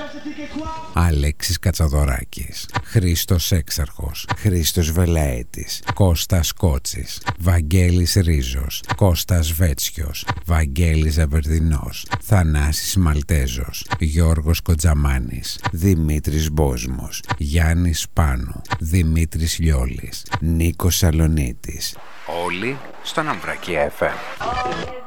Αλέξης Κατσαδωράκης, Χρήστος Έξαρχος, Χρήστος Βελαέτης, Κώστας Κότσης, Βαγγέλης Ρίζος, Κώστας Βέτσιος, Βαγγέλης Ζαβερδινός, Θανάσης Μαλτέζος, Γιώργος Κοτζαμάνης, Δημήτρης Μπόσμος, Γιάννης Πάνου, Δημήτρης Λιόλης, Νίκος Σαλονίτης. Όλοι στον Αμβρακή FM.